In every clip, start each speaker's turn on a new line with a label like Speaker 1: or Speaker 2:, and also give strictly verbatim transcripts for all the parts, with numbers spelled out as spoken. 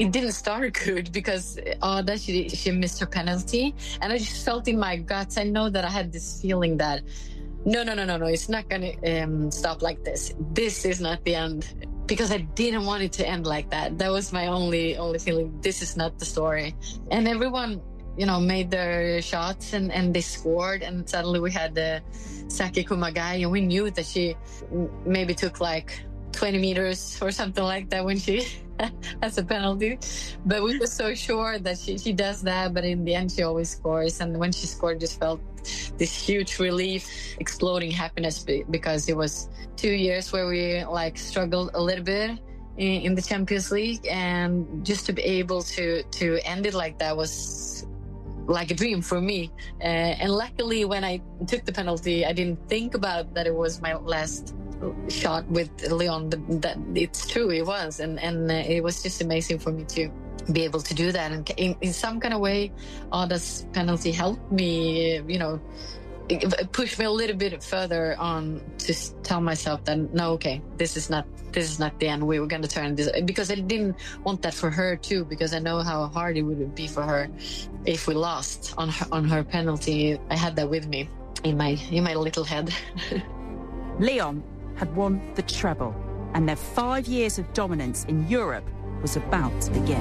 Speaker 1: it didn't start good because Ada, she, she missed her penalty. And I just felt in my guts, I know that I had this feeling that, no, no, no, no, no, it's not going to um, stop like this. This is not the end. Because I didn't want it to end like that. That was my only only feeling. This is not the story. And everyone, you know, made their shots and, and they scored. And suddenly we had the uh, Saki Kumagai, and we knew that she maybe took like twenty meters or something like that when she has a penalty. But we were so sure that she, she does that. But in the end, she always scores. And when she scored, just felt this huge relief, exploding happiness, because it was two years where we like struggled a little bit in, in the Champions League, and just to be able to to end it like that was like a dream for me. Uh, and luckily, when I took the penalty, I didn't think about that it was my last shot with Leon. That it's true, it was, and and uh, it was just amazing for me to be able to do that. And in, in some kind of way, Ada's penalty helped me, you know, push me a little bit further on to tell myself that no, okay, this is not this is not the end. We were going to turn this, because I didn't want that for her too, because I know how hard it would be for her if we lost on her, on her penalty. I had that with me in my in my little head.
Speaker 2: Lyon had won the treble, and their five years of dominance in Europe was about to begin.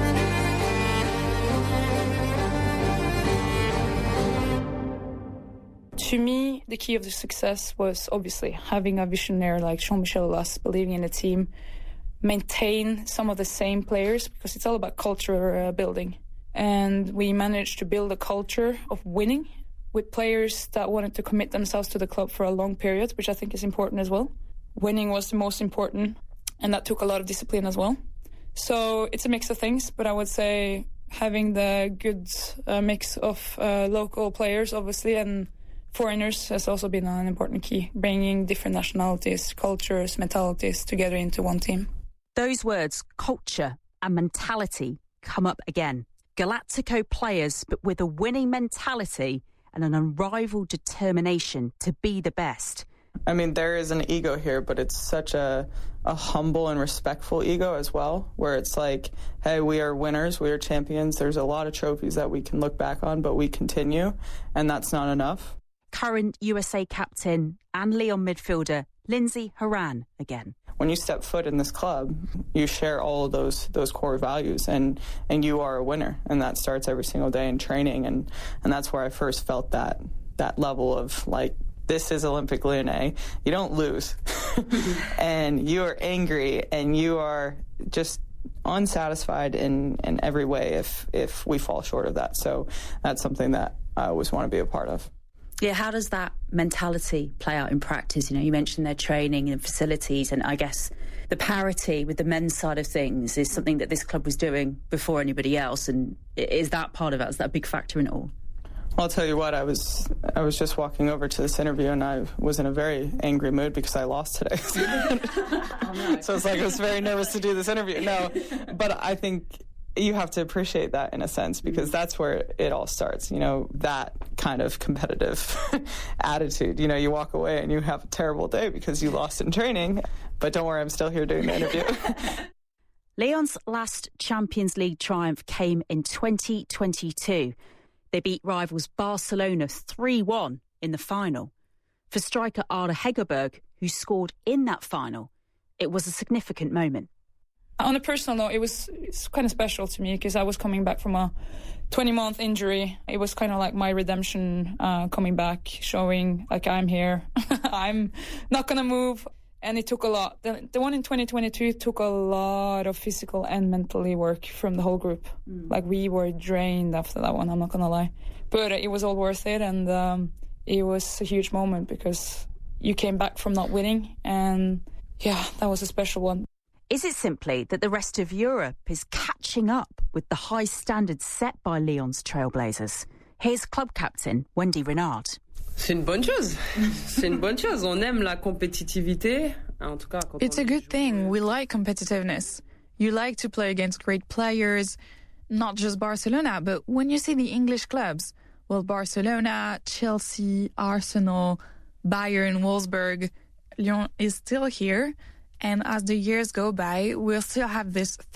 Speaker 3: To me, the key of the success was obviously having a visionary like Jean-Michel Aulas, believing in the team, maintain some of the same players, because it's all about culture uh, building. And we managed to build a culture of winning with players that wanted to commit themselves to the club for a long period, which I think is important as well. Winning was the most important, and that took a lot of discipline as well. So it's a mix of things, but I would say having the good uh, mix of uh, local players, obviously, and foreigners has also been an important key, bringing different nationalities, cultures, mentalities together into one team.
Speaker 2: Those words, culture and mentality, come up again. Galactico players, but with a winning mentality and an unrivaled determination to be the best.
Speaker 4: I mean, there is an ego here, but it's such a, a humble and respectful ego as well, where it's like, hey, we are winners, we are champions. There's a lot of trophies that we can look back on, but we continue, and that's not enough.
Speaker 2: Current U S A captain and Lyon midfielder Lindsey Horan again.
Speaker 4: When you step foot in this club, you share all of those those core values, and, and you are a winner, and that starts every single day in training, and, and that's where I first felt that that level of, like, this is Olympique Lyonnais. You don't lose. And you are angry, and you are just unsatisfied in, in every way if, if we fall short of that. So that's something that I always want to be a part of.
Speaker 2: Yeah, how does that mentality play out in practice? You know, you mentioned their training and facilities, and I guess the parity with the men's side of things is something that this club was doing before anybody else. And is that part of it? Is that a big factor in it all?
Speaker 4: Well, I'll tell you what, I was I was just walking over to this interview, and I was in a very angry mood because I lost today. Oh, no. So it's like I was very nervous to do this interview. No, but I think you have to appreciate that in a sense, because that's where it all starts, you know, that kind of competitive attitude. You know, you walk away and you have a terrible day because you lost in training, but don't worry, I'm still here doing the interview.
Speaker 2: Lyon's last Champions League triumph came in twenty twenty-two. They beat rivals Barcelona three one in the final. For striker Ada Hegerberg, who scored in that final, it was a significant moment.
Speaker 3: On a personal note, it was it's kind of special to me because I was coming back from a twenty-month injury. It was kind of like my redemption uh, coming back, showing like I'm here. I'm not going to move. And it took a lot. The, the one in twenty twenty-two took a lot of physical and mentally work from the whole group. Mm. Like we were drained after that one, I'm not going to lie. But it was all worth it. And um, it was a huge moment because you came back from not winning. And yeah, that was a special one.
Speaker 2: Is it simply that the rest of Europe is catching up with the high standards set by Lyon's Trailblazers? Here's club captain Wendy Renard.
Speaker 5: C'est une bonne chose. C'est une bonne chose. On aime la compétitivité. En tout cas, quand
Speaker 6: it's a good thing. We like competitiveness. You like to play against great players, not just Barcelona, but when you see the English clubs, well, Barcelona, Chelsea, Arsenal, Bayern, Wolfsburg, Lyon is still here. And as the years go by, we'll still have this